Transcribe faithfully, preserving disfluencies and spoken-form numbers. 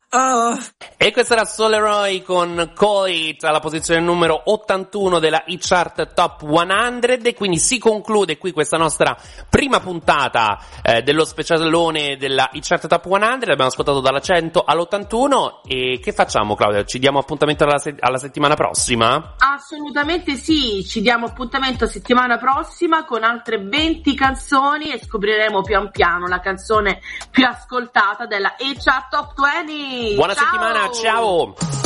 Oh. E questa era Soleroy con Call It alla posizione numero ottantuno della Hit Chart Top cento, e quindi si conclude qui questa nostra prima puntata eh, dello specialone della Hit Chart Top cento. L'abbiamo ascoltato dalla cento all'ottantuno. E che facciamo, Claudia? Ci diamo appuntamento alla, se- alla settimana prossima? Assolutamente sì, ci diamo appuntamento settimana prossima con altre venti canzoni e scopriremo pian piano la canzone più ascoltata della Hit Chart Top venti. Buona Ciao! settimana, ciao!